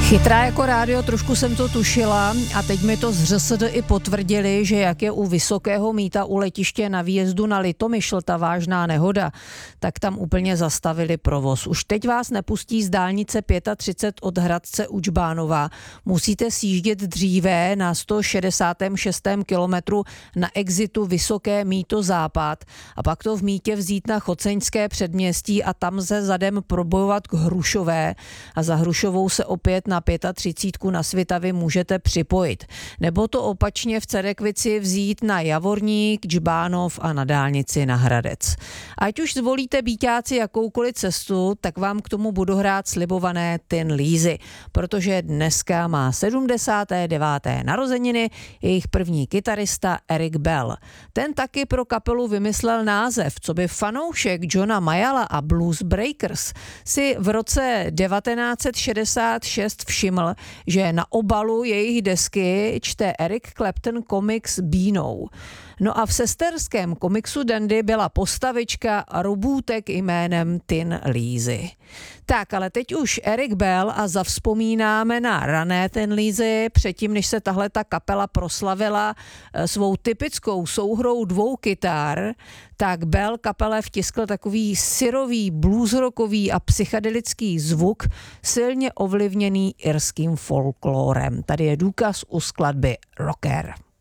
Chytrá jako rádio, trošku jsem to tušila a teď mi to z ŘSD i potvrdili, že jak je u Vysokého Mýta u letiště na výjezdu na Litomyšl ta vážná nehoda, tak tam úplně zastavili provoz. Už teď vás nepustí z dálnice 35 od Hradce u Džbánova. Musíte sjíždět dříve na 166. kilometru na exitu Vysoké Mýto Západ a pak to v Mýtě vzít na Choceňské předměstí a tam se zadem probojovat k Hrušové a za Hrušovou se opět na 35 na Svitavy můžete připojit. Nebo to opačně v Cerekvici vzít na Javorník, Džbánov a na dálnici na Hradec. Ať už zvolíte býťáci jakoukoliv cestu, tak vám k tomu budu hrát slibované Tin Lízy, protože dneska má 79. narozeniny jejich první kytarista Eric Bell. Ten taky pro kapelu vymyslel název, co by fanoušek Johna Mayalla a Blues Breakers si v roce 1966 všiml, že na obalu jejich desky čte Eric Clapton komiks Bínou. No a v sesterském komiksu Dandy byla postavička robůtek jménem Tin Lízy. Tak, ale teď už Eric Bell a zavzpomínáme na rané Tin Lízy, předtím, než se tahle ta kapela proslavila svou typickou souhrou dvou kytar, tak Bell kapele vtiskl takový syrový, bluesrockový a psychedelický zvuk, silně ovlivněný irským folklórem. Tady je důkaz u skladby Rocker.